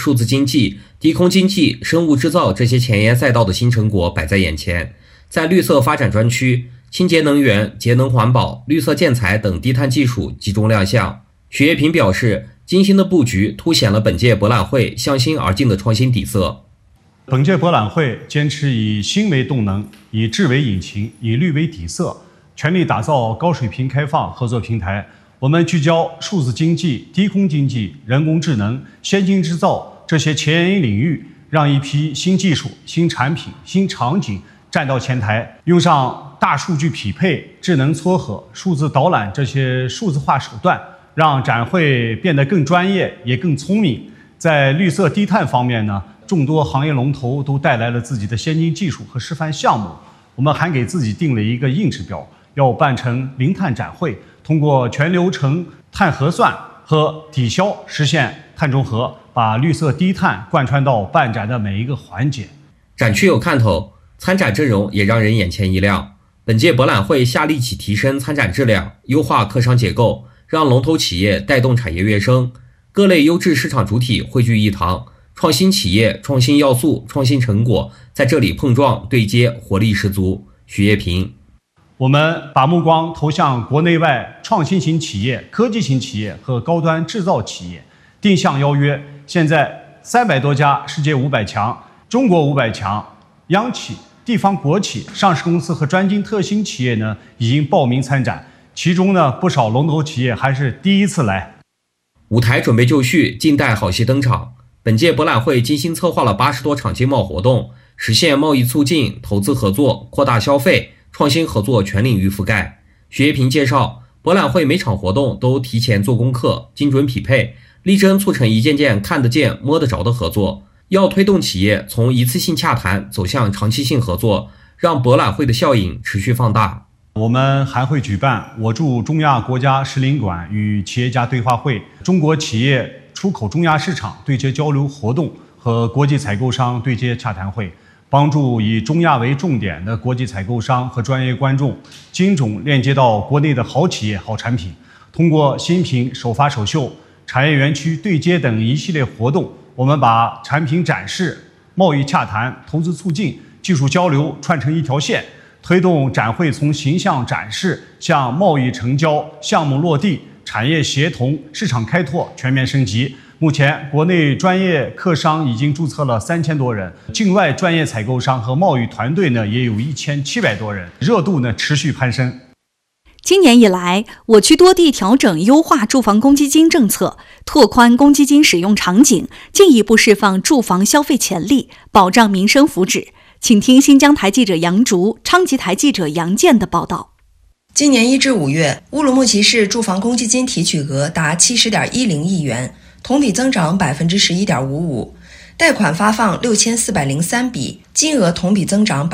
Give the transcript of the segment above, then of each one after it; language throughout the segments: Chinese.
数字经济、低空经济、生物制造这些前沿赛道的新成果摆在眼前。在绿色发展专区，清洁能源、节能环保、绿色建材等低碳技术集中亮相。许业平表示，精心的布局凸显了本届博览会向新而进的创新底色。 本届博览会坚持以新为动能，以智为引擎，以绿为底色，全力打造高水平开放合作平台。我们聚焦数字经济、低空经济、人工智能、先进制造这些前沿领域，让一批新技术、新产品、新场景站到前台，用上大数据匹配、智能撮合、数字导览这些数字化手段，让展会变得更专业也更聪明。在绿色低碳方面呢，众多行业龙头都带来了自己的先进技术和示范项目。我们还给自己定了一个硬指标，要办成零碳展会，通过全流程碳核算和抵消实现碳中和，把绿色低碳贯穿到办展的每一个环节。 展区有看头，参展阵容也让人眼前一亮。本届博览会下力气提升参展质量，优化客商结构，让龙头企业带动产业跃升，各类优质市场主体汇聚一堂，创新企业、创新要素、创新成果在这里碰撞对接，活力十足。许业平， 我们把目光投向国内外创新型企业、科技型企业和高端制造企业，定向邀约。现在300多家世界500强、中国500强、央企、地方国企、上市公司和专精特新企业呢，已经报名参展。其中呢，不少龙头企业还是第一次来。 舞台准备就绪，静待好戏登场。本届博览会精心策划了80多场经贸活动，实现贸易促进、投资合作、扩大消费、创新合作全领域覆盖。许业平介绍，博览会每场活动都提前做功课，精准匹配，力争促成一件件看得见、摸得着的合作。要推动企业从一次性洽谈走向长期性合作，让博览会的效应持续放大。 我们还会举办我驻中亚国家使领馆与企业家对话会、中国企业出口中亚市场对接交流活动和国际采购商对接洽谈会，帮助以中亚为重点的国际采购商和专业观众精准链接到国内的好企业、好产品。通过新品首发首秀、产业园区对接等一系列活动，我们把产品展示、贸易洽谈、投资促进、技术交流串成一条线，推动展会从形象展示向贸易成交、项目落地、产业协同、市场开拓全面升级。目前，国内专业客商已经注册了3000多人，境外专业采购商和贸易团队呢也有1700多人，热度呢持续攀升。 今年以来，我区多地调整优化住房公积金政策，拓宽公积金使用场景，进一步释放住房消费潜力，保障民生福祉。请听新疆台记者杨竹、昌吉台记者杨健的报道。 今年1至5月，乌鲁木齐市住房公积金提取额达70.10亿元，同比增长11.55%，贷款发放6403笔，金额同比增长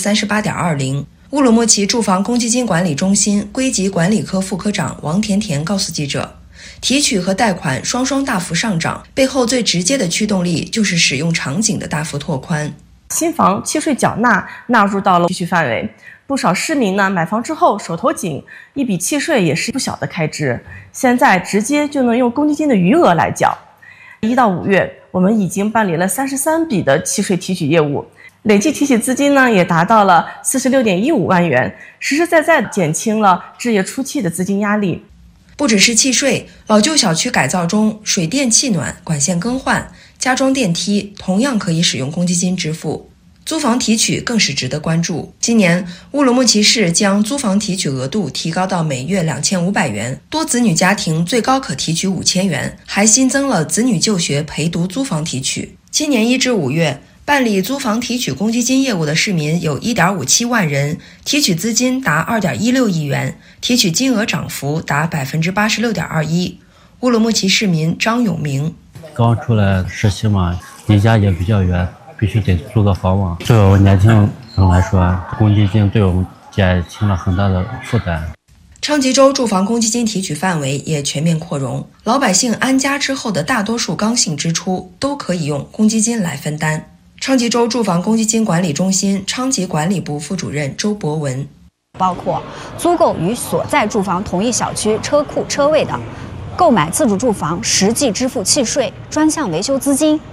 38.20%。乌鲁木齐住房公积金管理中心归集管理科副科长王甜甜告诉记者，提取和贷款双双大幅上涨，背后最直接的驱动力就是使用场景的大幅拓宽。 新房契税缴纳纳入到了提取范围，不少市民呢买房之后手头紧，一笔契税也是不小的开支，现在直接就能用公积金的余额来缴。1到5月，我们已经办理了33笔的契税提取业务，累计提取资金呢也达到了46.15万元，实实在在减轻了置业初期的资金压力。 不只是契税，老旧小区改造中，水电气暖、管线更换、加装电梯同样可以使用公积金支付。租房提取更是值得关注。今年，乌鲁木齐市将租房提取额度提高到每月2500元，多子女家庭最高可提取5000元，还新增了子女就学陪读租房提取。今年1至5月，办理租房提取公积金业务的市民有1.57万人，提取资金达2.16亿元，提取金额涨幅达86.21%。乌鲁木齐市民张永明： 刚出来实习嘛，离家也比较远，必须得租个房嘛。对我们年轻人来说，公积金对我们减轻了很大的负担。 昌吉州住房公积金提取范围也全面扩容，老百姓安家之后的大多数刚性支出都可以用公积金来分担。昌吉州住房公积金管理中心昌吉管理部副主任周博文： 包括租购与所在住房同一小区车库车位的，购买自住住房实际支付契税、专项维修资金、